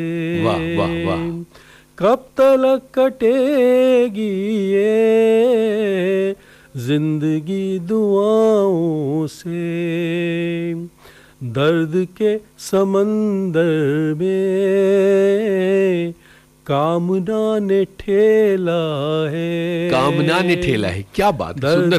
वाह वाह वाह। कब तलक कटेगी ये जिंदगी दुआओं से, दर्द के समंदर में कामना ने ठेला है। कामना ने ठेला है, क्या बात, सुंदर